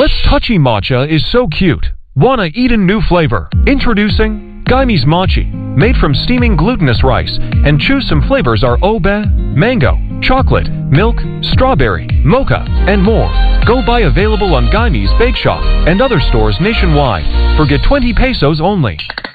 This touchy matcha is so cute. Wanna eat a new flavor? Introducing Gaime's Mochi. Made from steaming glutinous rice, and choose some flavors are obe, mango, chocolate, milk, strawberry, mocha, and more. Go buy available on Gaime's Bake Shop and other stores nationwide for get 20 pesos only.